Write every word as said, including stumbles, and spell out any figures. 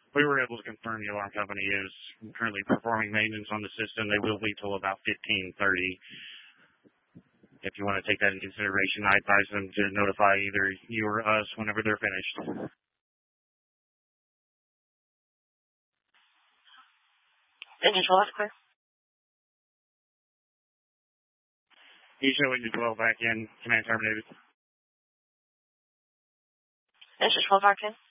We were able to confirm the alarm company is currently performing maintenance on the system. They will be till about fifteen thirty. If you want to take that into consideration, I advise them to notify either you or us whenever they're finished. Engine twelve, clear. Usually we do twelve back in. Command terminated. Engine twelve, back in.